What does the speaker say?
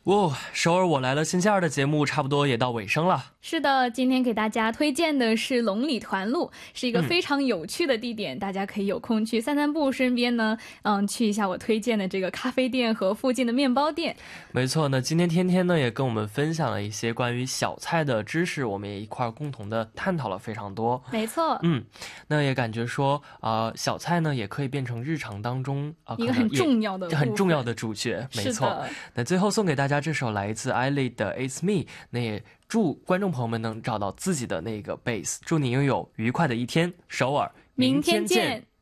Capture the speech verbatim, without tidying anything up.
哦，首尔我来了星期二的节目差不多也到尾声了。 是的，今天给大家推荐的是龙里团路，是一个非常有趣的地点，大家可以有空去散散步，顺便呢嗯，去一下我推荐的这个咖啡店和附近的面包店。 没错呢，今天天天呢也跟我们分享了一些关于小菜的知识，我们也一块共同的探讨了非常多。 没错， 嗯，那也感觉说呃小菜呢也可以变成日常当中一个很重要的很重要的主角。没错，那最后送给大家这首来自 I-Lead 的 It's Me， 那也祝观众朋友们能找到自己的那个 base， 祝你拥有愉快的一天。首尔，明天见。